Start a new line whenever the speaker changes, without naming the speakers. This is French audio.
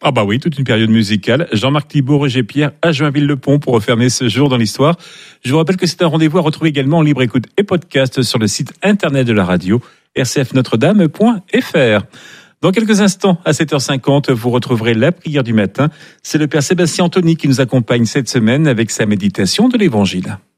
Ah bah oui, toute une période musicale. Jean-Marc Thibault, Roger Pierre à Joinville-le-Pont pour refermer ce jour dans l'histoire. Je vous rappelle que c'est un rendez-vous à retrouver également en libre écoute et podcast sur le site internet de la radio, rcfnotredame.fr. Dans quelques instants, à 7h50, vous retrouverez la prière du matin. C'est le Père Sébastien Anthony qui nous accompagne cette semaine avec sa méditation de l'Évangile.